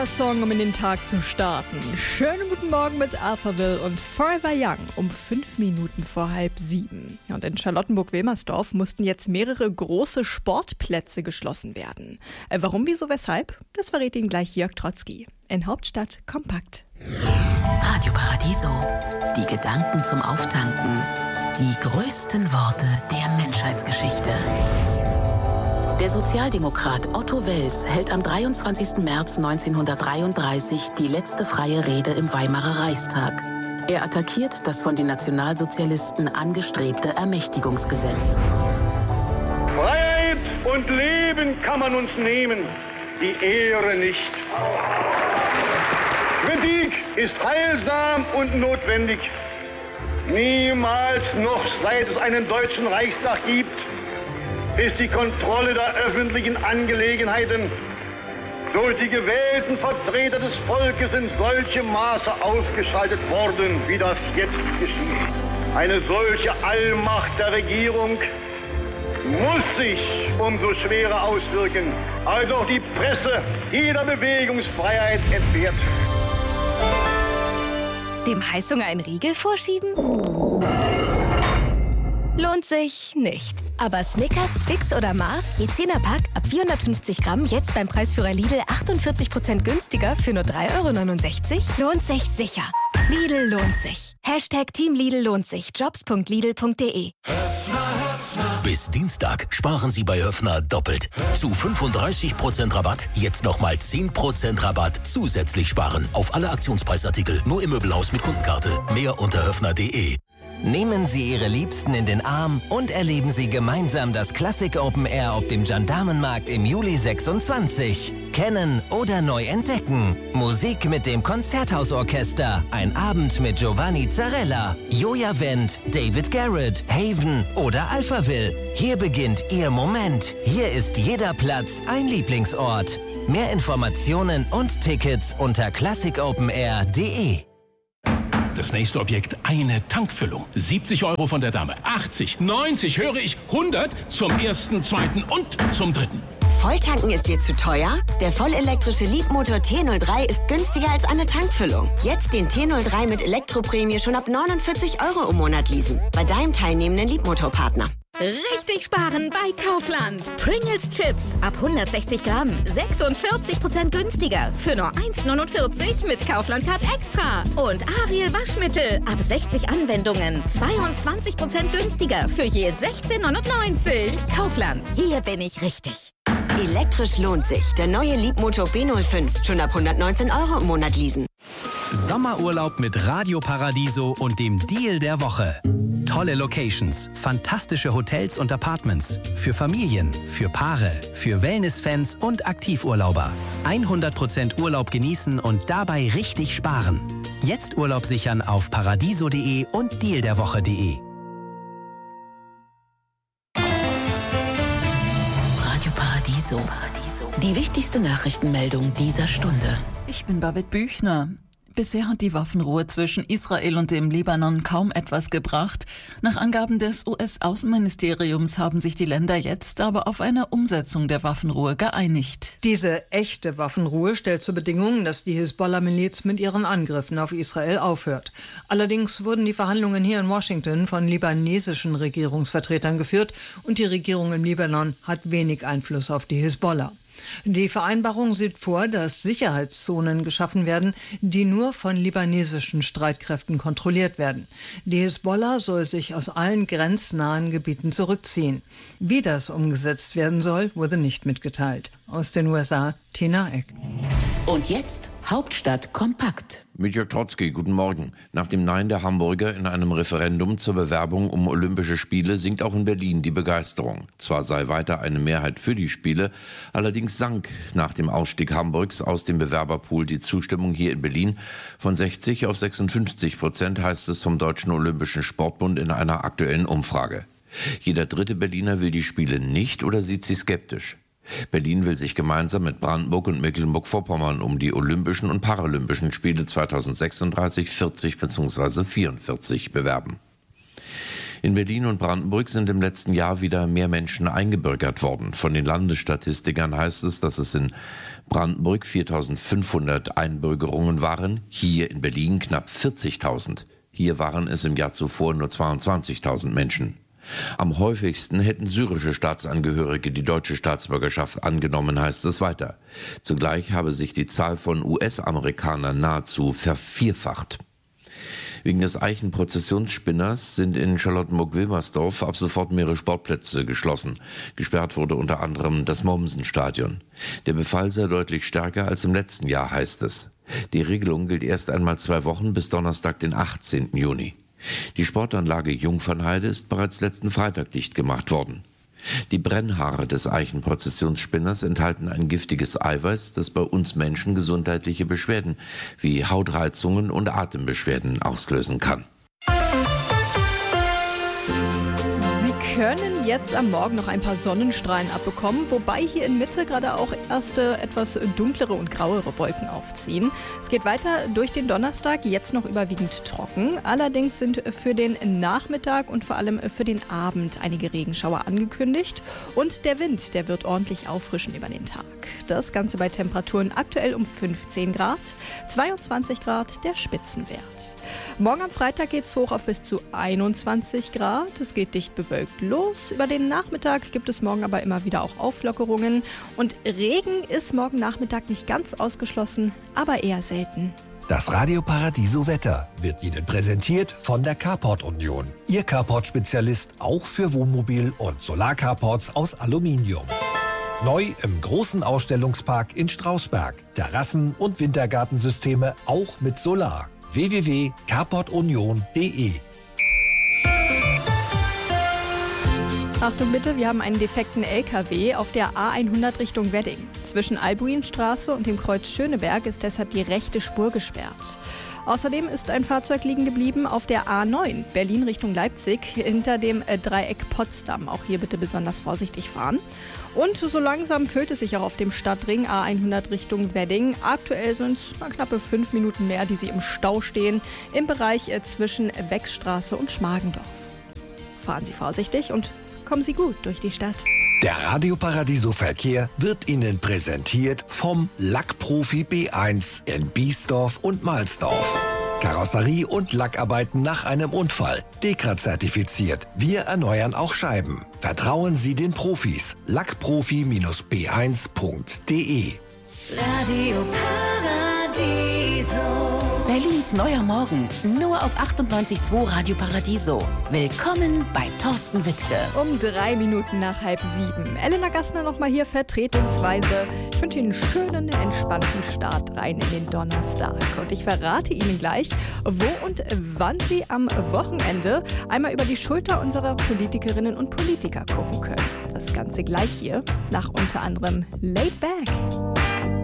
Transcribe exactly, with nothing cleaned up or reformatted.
Song, um in den Tag zu starten. Schönen guten Morgen mit Alphaville und Forever Young um fünf Minuten vor halb sieben. Und in Charlottenburg-Wilmersdorf mussten jetzt mehrere große Sportplätze geschlossen werden. Äh, warum, wieso, weshalb? Das verrät Ihnen gleich Jörg Trotzki. In Hauptstadt kompakt. Radio Paradiso. Die Gedanken zum Auftanken. Die größten Worte der Menschheitsgeschichte. Der Sozialdemokrat Otto Wels hält am dreiundzwanzigsten März neunzehnhundertdreiunddreißig die letzte freie Rede im Weimarer Reichstag. Er attackiert das von den Nationalsozialisten angestrebte Ermächtigungsgesetz. Freiheit und Leben kann man uns nehmen, die Ehre nicht. Kritik ist heilsam und notwendig. Niemals noch, seit es einen deutschen Reichstag gibt, ist die Kontrolle der öffentlichen Angelegenheiten durch die gewählten Vertreter des Volkes in solchem Maße ausgeschaltet worden, wie das jetzt geschieht. Eine solche Allmacht der Regierung muss sich umso schwerer auswirken, als auch die Presse jeder Bewegungsfreiheit entbehrt. Dem Heißhunger einen Riegel vorschieben? Lohnt sich nicht. Aber Snickers, Twix oder Mars, je zehner-Pack, ab vierhundertfünfzig Gramm, jetzt beim Preisführer Lidl achtundvierzig Prozent günstiger für nur drei Euro neunundsechzig? Lohnt sich sicher. Lidl lohnt sich. Hashtag Team Lidl lohnt sich. Jobs punkt lidl punkt de. Bis Dienstag sparen Sie bei Höffner doppelt. Zu fünfunddreißig Prozent Rabatt, jetzt nochmal zehn Prozent Rabatt zusätzlich sparen. Auf alle Aktionspreisartikel, nur im Möbelhaus mit Kundenkarte. Mehr unter höffner punkt de. Nehmen Sie Ihre Liebsten in den Arm und erleben Sie gemeinsam das Classic Open Air auf dem Gendarmenmarkt im Juli sechsundzwanzig. Kennen oder neu entdecken. Musik mit dem Konzerthausorchester. Ein Abend mit Giovanni Zarella, Joja Wendt, David Garrett, Haven oder Alphaville. Hier beginnt Ihr Moment. Hier ist jeder Platz ein Lieblingsort. Mehr Informationen und Tickets unter classic open air punkt de. Das nächste Objekt, eine Tankfüllung. siebzig Euro von der Dame. achtzig, neunzig, höre ich, hundert zum ersten, zweiten und zum dritten. Volltanken ist dir zu teuer? Der vollelektrische Leapmotor T null drei ist günstiger als eine Tankfüllung. Jetzt den T null drei mit Elektroprämie schon ab neunundvierzig Euro im Monat leasen. Bei deinem teilnehmenden Leapmotor-Partner. Richtig sparen bei Kaufland. Pringles Chips ab hundertsechzig Gramm. sechsundvierzig Prozent günstiger für nur eins neunundvierzig mit Kaufland Card Extra. Und Ariel Waschmittel ab sechzig Anwendungen. zweiundzwanzig Prozent günstiger für je sechzehn neunundneunzig. Kaufland, hier bin ich richtig. Elektrisch lohnt sich. Der neue Leapmotor B null fünf. Schon ab hundertneunzehn Euro im Monat leasen. Sommerurlaub mit Radio Paradiso und dem Deal der Woche. Tolle Locations, fantastische Hotels und Apartments. Für Familien, für Paare, für Wellness-Fans und Aktivurlauber. hundert Prozent Urlaub genießen und dabei richtig sparen. Jetzt Urlaub sichern auf paradiso punkt de und deal der woche punkt de. Radio Paradiso. Die wichtigste Nachrichtenmeldung dieser Stunde. Ich bin Babette Büchner. Bisher hat die Waffenruhe zwischen Israel und dem Libanon kaum etwas gebracht. Nach Angaben des U S-Außenministeriums haben sich die Länder jetzt aber auf eine Umsetzung der Waffenruhe geeinigt. Diese echte Waffenruhe stellt zur Bedingung, dass die Hisbollah-Miliz mit ihren Angriffen auf Israel aufhört. Allerdings wurden die Verhandlungen hier in Washington von libanesischen Regierungsvertretern geführt und die Regierung im Libanon hat wenig Einfluss auf die Hisbollah. Die Vereinbarung sieht vor, dass Sicherheitszonen geschaffen werden, die nur von libanesischen Streitkräften kontrolliert werden. Die Hisbollah soll sich aus allen grenznahen Gebieten zurückziehen. Wie das umgesetzt werden soll, wurde nicht mitgeteilt. Aus den U S A, Tina Eck. Und jetzt Hauptstadt kompakt. Mit Jörg Trotzki, guten Morgen. Nach dem Nein der Hamburger in einem Referendum zur Bewerbung um Olympische Spiele sinkt auch in Berlin die Begeisterung. Zwar sei weiter eine Mehrheit für die Spiele, allerdings sank nach dem Ausstieg Hamburgs aus dem Bewerberpool die Zustimmung hier in Berlin von sechzig auf sechsundfünfzig Prozent, heißt es vom Deutschen Olympischen Sportbund in einer aktuellen Umfrage. Jeder dritte Berliner will die Spiele nicht oder sieht sie skeptisch. Berlin will sich gemeinsam mit Brandenburg und Mecklenburg-Vorpommern um die Olympischen und Paralympischen Spiele zweitausendsechsunddreißig, vierzig bzw. vierundvierzig bewerben. In Berlin und Brandenburg sind im letzten Jahr wieder mehr Menschen eingebürgert worden. Von den Landesstatistikern heißt es, dass es in Brandenburg viertausendfünfhundert Einbürgerungen waren, hier in Berlin knapp vierzigtausend. Hier waren es im Jahr zuvor nur zweiundzwanzigtausend Menschen. Am häufigsten hätten syrische Staatsangehörige die deutsche Staatsbürgerschaft angenommen, heißt es weiter. Zugleich habe sich die Zahl von U S-Amerikanern nahezu vervierfacht. Wegen des Eichenprozessionsspinners sind in Charlottenburg-Wilmersdorf ab sofort mehrere Sportplätze geschlossen. Gesperrt wurde unter anderem das Mommsen-Stadion. Der Befall sei deutlich stärker als im letzten Jahr, heißt es. Die Regelung gilt erst einmal zwei Wochen bis Donnerstag, den achtzehnten Juni. Die Sportanlage Jungfernheide ist bereits letzten Freitag dicht gemacht worden. Die Brennhaare des Eichenprozessionsspinners enthalten ein giftiges Eiweiß, das bei uns Menschen gesundheitliche Beschwerden wie Hautreizungen und Atembeschwerden auslösen kann. Sie können jetzt am Morgen noch ein paar Sonnenstrahlen abbekommen, wobei hier in Mitte gerade auch erste etwas dunklere und grauere Wolken aufziehen. Es geht weiter durch den Donnerstag, jetzt noch überwiegend trocken. Allerdings sind für den Nachmittag und vor allem für den Abend einige Regenschauer angekündigt. Und der Wind, der wird ordentlich auffrischen über den Tag. Das Ganze bei Temperaturen aktuell um fünfzehn Grad, zweiundzwanzig Grad der Spitzenwert. Morgen am Freitag geht es hoch auf bis zu einundzwanzig Grad. Es geht dicht bewölkt los. Über den Nachmittag gibt es morgen aber immer wieder auch Auflockerungen. Und Regen ist morgen Nachmittag nicht ganz ausgeschlossen, aber eher selten. Das Radio Paradiso Wetter wird Ihnen präsentiert von der Carport Union. Ihr Carport-Spezialist auch für Wohnmobil- und Solar-Carports aus Aluminium. Neu im großen Ausstellungspark in Strausberg. Terrassen- und Wintergartensysteme auch mit Solar. w w w punkt carport union punkt d e. Achtung bitte, wir haben einen defekten L K W auf der A hundert Richtung Wedding. Zwischen Albuinstraße und dem Kreuz Schöneberg ist deshalb die rechte Spur gesperrt. Außerdem ist ein Fahrzeug liegen geblieben auf der A neun, Berlin Richtung Leipzig, hinter dem Dreieck Potsdam. Auch hier bitte besonders vorsichtig fahren. Und so langsam füllt es sich auch auf dem Stadtring A hundert Richtung Wedding. Aktuell sind es mal knappe fünf Minuten mehr, die Sie im Stau stehen, im Bereich zwischen Beckstraße und Schmargendorf. Fahren Sie vorsichtig und kommen Sie gut durch die Stadt. Der Radio Paradiso Verkehr wird Ihnen präsentiert vom Lackprofi B eins in Biesdorf und Mahlsdorf. Karosserie und Lackarbeiten nach einem Unfall. Dekra zertifiziert. Wir erneuern auch Scheiben. Vertrauen Sie den Profis. lackprofi B eins punkt d e. Radio Paradiso. Berlins neuer Morgen, nur auf achtundneunzig Komma zwei Radio Paradiso. Willkommen bei Thorsten Wittke. Um drei Minuten nach halb sieben. Elena Gassner nochmal hier vertretungsweise. Ich wünsche Ihnen einen schönen, entspannten Start rein in den Donnerstag. Und ich verrate Ihnen gleich, wo und wann Sie am Wochenende einmal über die Schulter unserer Politikerinnen und Politiker gucken können. Das Ganze gleich hier, nach unter anderem Laid Back.